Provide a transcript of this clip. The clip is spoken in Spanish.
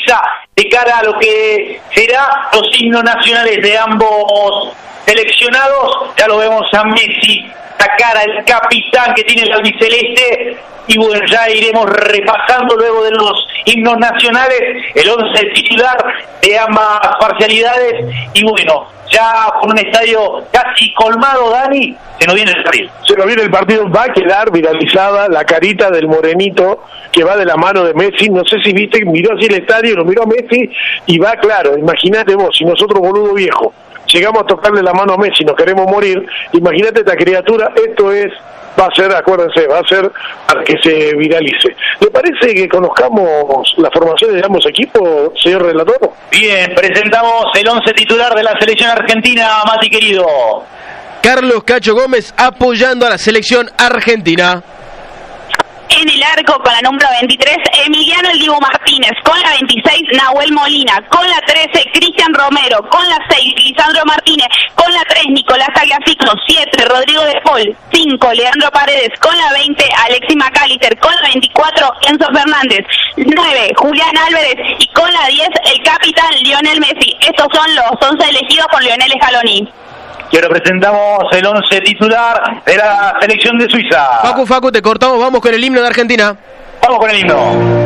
Suiza de cara a lo que será los himnos nacionales de ambos seleccionados. Ya lo vemos a Messi, la cara, el capitán que tiene el albiceleste, y bueno, ya iremos repasando luego de los himnos nacionales el 11 titular de ambas parcialidades, y bueno, ya con un estadio casi colmado, Dani, se nos viene el partido. Se nos viene el partido, va a quedar viralizada la carita del morenito que va de la mano de Messi. No sé si viste, miró así el estadio, lo miró a Messi y va claro. Imagínate vos, si nosotros, boludo viejo, llegamos a tocarle la mano a Messi, nos queremos morir, imagínate esta criatura. Esto va a ser, acuérdense, va a ser para que se viralice. ¿Le parece que conozcamos las formaciones de ambos equipos, señor relator? Bien, presentamos el 11 titular de la selección argentina, Mati querido. Carlos Cacho Gómez apoyando a la selección argentina. En el arco con la número 23, Emiliano El Dibu Martínez. Con la 26, Nahuel Molina. Con la 13, Cristian Romero. Con la 6, Lisandro Martínez. Con la 3, Nicolás Tagliafico. 7, Rodrigo de Paul. 5, Leandro Paredes. Con la 20, Alexis McAllister. Con la 24, Enzo Fernández. 9, Julián Álvarez. Y con la 10, el capitán Lionel Messi. Estos son los 11 elegidos por Lionel Scaloni. Y ahora presentamos el 11 titular de la selección de Suiza. Facu, te cortamos, vamos con el himno de Argentina. Vamos con el himno.